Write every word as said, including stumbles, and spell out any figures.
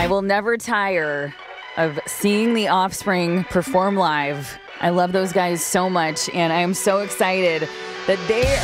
I will never tire of seeing The Offspring perform live. I love those guys so much, and I am so excited that they